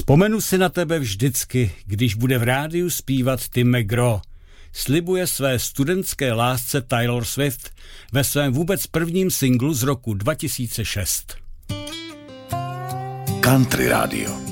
Vzpomenu si na tebe vždycky, když bude v rádiu zpívat Tim McGraw. Slibuje své studentské lásce Taylor Swift ve svém vůbec prvním singlu z roku 2006. Country Radio.